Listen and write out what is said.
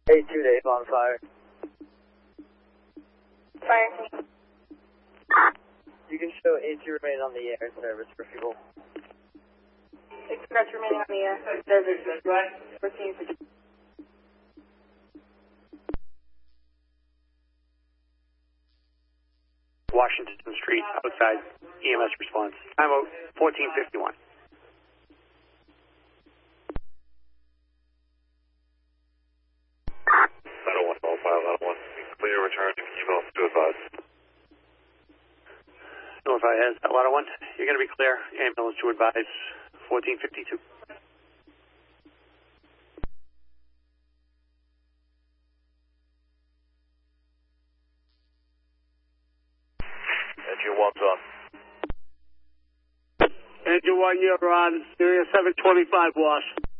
A2 to Avon Fire. Fire. You can show A2 remain on the air service for fuel. Express remaining on the air service. Proceed for Washington Street, outside EMS response. Time out 1451. Clear return to email to advise. Notify has Ladder 1. You're going to be clear. Ambulance to advise 1452. Engine 1's on. Engine 1, you're on. Area 725, Wash.